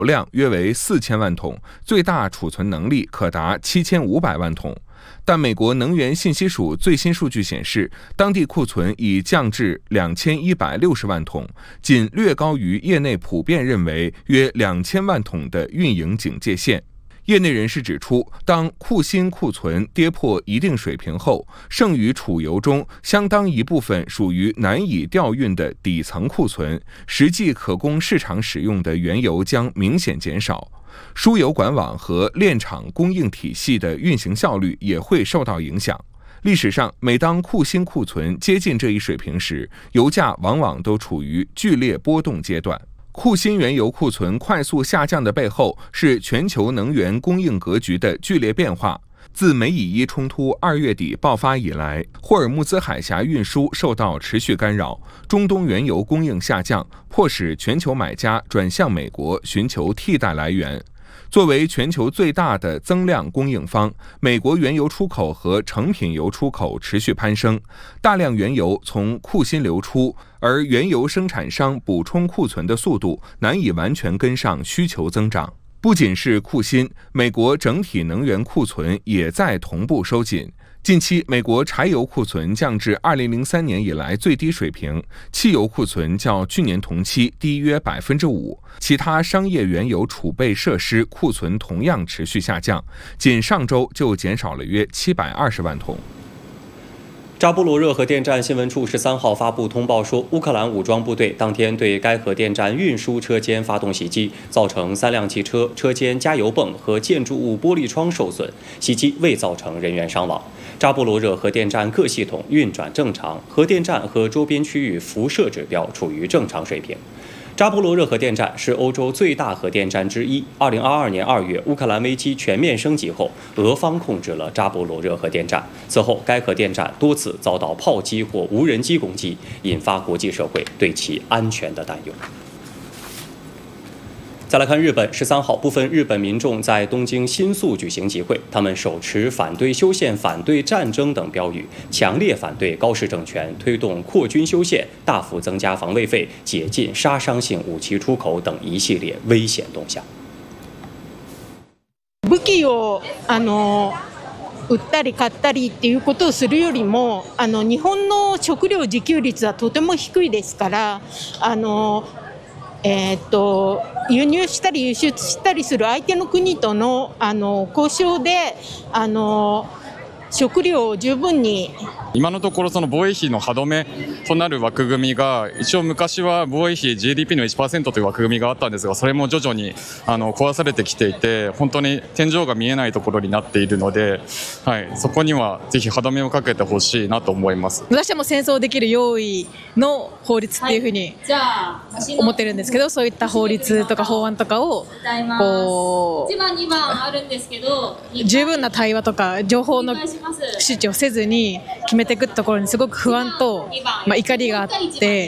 量约为4000万桶，最大储存能力可达7500万桶。但美国能源信息署最新数据显示，当地库存已降至2160万桶，仅略高于业内普遍认为约2000万桶的运营警戒线。业内人士指出，当库欣库存跌破一定水平后，剩余储油中相当一部分属于难以调运的底层库存，实际可供市场使用的原油将明显减少。输油管网和炼厂供应体系的运行效率也会受到影响。历史上，每当库欣库存接近这一水平时，油价往往都处于剧烈波动阶段。库欣原油库存快速下降的背后，是全球能源供应格局的剧烈变化。自美以伊冲突2月底爆发以来，霍尔木兹海峡运输受到持续干扰，中东原油供应下降，迫使全球买家转向美国寻求替代来源。作为全球最大的增量供应方，美国原油出口和成品油出口持续攀升，大量原油从库欣流出，而原油生产商补充库存的速度难以完全跟上需求增长。不仅是库欣，美国整体能源库存也在同步收紧。近期，美国柴油库存降至2003年以来最低水平，汽油库存较去年同期低约5%。其他商业原油储备设施库存同样持续下降，仅上周就减少了约720万桶。 扎波罗热核电站新闻处13号发布通报说，乌克兰武装部队当天对该核电站运输车间发动袭击，造成3辆汽车、车间加油泵和建筑物玻璃窗受损，袭击未造成人员伤亡。扎波罗热核电站各系统运转正常，核电站和周边区域辐射指标处于正常水平。扎波罗热核电站是欧洲最大核电站之一。2022年2月，乌克兰危机全面升级后，俄方控制了扎波罗热核电站。此后，该核电站多次遭到炮击或无人机攻击，引发国际社会对其安全的担忧。再来看日本，13号，部分日本民众在东京新宿举行集会，他们手持反对修宪、反对战争等标语，强烈反对高市政权推动扩军修宪、大幅增加防卫费、解禁杀伤性武器出口等一系列危险动向。 武器を売ったり買ったりっていうことをするよりも、日本の食料自給率はとても低いですから、輸入したり輸出したりする相手の国との交渉で食料を十分に。 今のところその防衛費の歯止めとなる枠組みが一応昔は防衛費 GDP の 1% という枠組みがあったんですが、それも徐々に壊されてきていて、本当に天井が見えないところになっているので、そこにはぜひ歯止めをかけてほしいなと思います。 私はもう戦争できる用意の法律っていうふうに思ってるんですけど、そういった法律とか法案とかをこう十分な対話とか情報の周知をせずに決めていくところにすごく不安と、怒りがあって、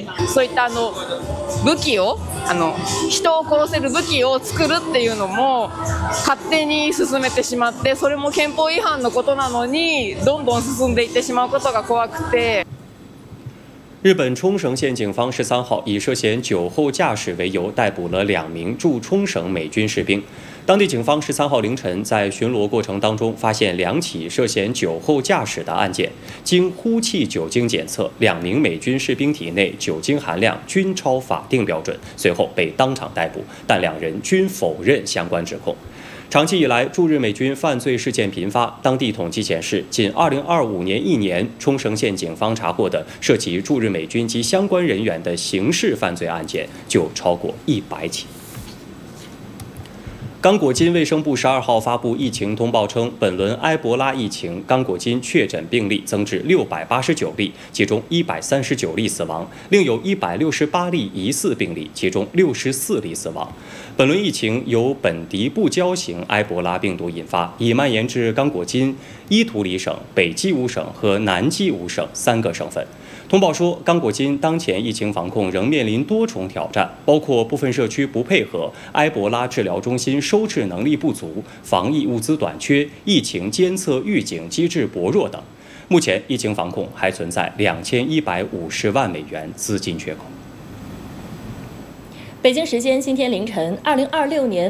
そういった武器を人を殺せる武器を作るっていうのも勝手に進めてしまって、それも憲法違反のことなのにどんどん進んでいってしまうことが怖くて。 日本冲绳县警方13号以涉嫌酒后驾驶为由逮捕了2名驻冲绳美军士兵。当地警方13号凌晨在巡逻过程当中发现2起涉嫌酒后驾驶的案件，经呼气酒精检测，2名美军士兵体内酒精含量均超法定标准，随后被当场逮捕，但2人均否认相关指控。长期以来，驻日美军犯罪事件频发。当地统计显示，仅2025年1年，冲绳县警方查获的涉及驻日美军及相关人员的刑事犯罪案件就超过100起。刚果金卫生部12号发布疫情通报称，本轮埃博拉疫情刚果金确诊病例增至689例，其中139例死亡，另有168例疑似病例，其中64例死亡。本轮疫情由本地不交型埃博拉病毒引发，已蔓延至刚果金、伊图里省、北基乌省和南基乌省3个省份。通报说，刚果金当前疫情防控仍面临多重挑战，包括部分社区不配合、埃博拉治疗中心收治能力不足、防疫物资短缺、疫情监测预警机制薄弱等。目前，疫情防控还存在2150万美元资金缺口。 北京时间今天凌晨，2026年